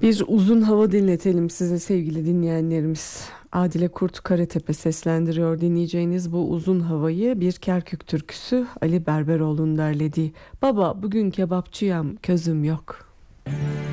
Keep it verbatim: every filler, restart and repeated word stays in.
Bir uzun hava dinletelim size sevgili dinleyenlerimiz. Adile Kurt Karatepe seslendiriyor. Dinleyeceğiniz bu uzun havayı bir Kerkük türküsü Ali Berberoğlu'nun derlediği. Baba bugün kebapçıyam közüm yok.